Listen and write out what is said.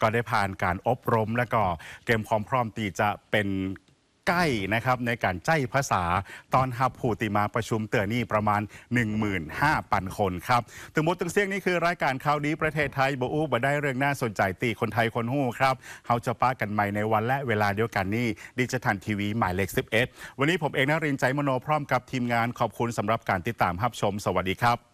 ก็ได้ผ่านการอบรมและก็เตรียมความพร้อมที่จะเป็นใกล้นะครับในการใจภาษาตอนฮับผู้ติมาประชุมเตือนี่ประมาณ 15,000 คนครับถึงหมดถึงเสียงนี้คือรายการข่าวดีประเทศไทยบ่อู้บ่ได้เรื่องน่าสนใจตีคนไทยคนหู้ครับเขาจะป้ากันใหม่ในวันและเวลาเดียวกันนี้ดิจิทัลทีวีหมายเลข 11 วันนี้ผมเองนรินทร์ใจมโนพร้อมกับทีมงานขอบคุณสำหรับการติดตามรับชมสวัสดีครับ